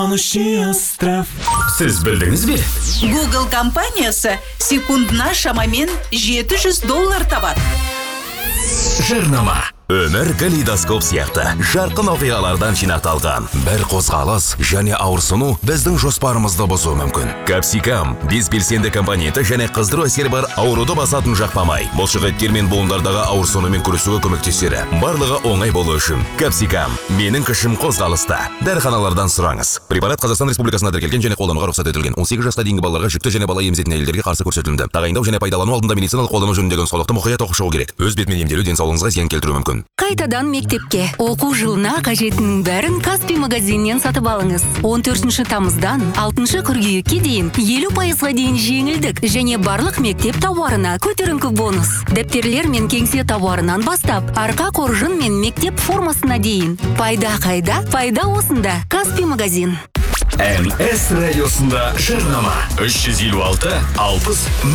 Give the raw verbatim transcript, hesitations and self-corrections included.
остров. Сіз білдіңіз бе? Google компаниясы секундына шамамен жеті жүз доллар табады. Жарнама. Өмір калейдоскоп сияқты жарқын оқиғалардан жинақталған бір қозғалыс және ауырсыну біздің жоспарымызды бұзуы мүмкін. Капсикам бес белсенді компоненті және қыздыру әсері бар ауруды басатын жақпамай, бұлшықеттер мен буындардағы ауырсынумен күресуге көмектесері. Барлығы оңай болу үшін. Капсикам менің күшім қозғалыста. Дәріханалардан сұраңыз. Препарат Қазақстан Республикасында тіркелген және қолдануға рұқсат етілген. он сегіз жасқа дейінгі балаларға, жүкті және бала емізетін әйелдерге қарсы көрсетілді. Тағайындау және пайдалану алдында медициналық қолдану жөніндегі нұсқаулықты мұқият оқып шығу керек. Өз бетімен емделу денсаулығыңызға зиян келтіруі мүмкін. Қайтадан мектепке. Оқу жылына қажетінің бәрін Каспий магазиннен сатып алыңыз. он төртінші тамыздан алтыншы қыркүйекке дейін елу пайызға дейін жеңілдік және барлық мектеп тауарына көтеріңкі бонус. Дәптерлер мен кеңсе тауарынан бастап, арқа қоржын мен мектеп формасына дейін. Пайда қайда? Пайда осында. Каспий магазин. М С радиосында жарнама. үш жүз елу алты алпыс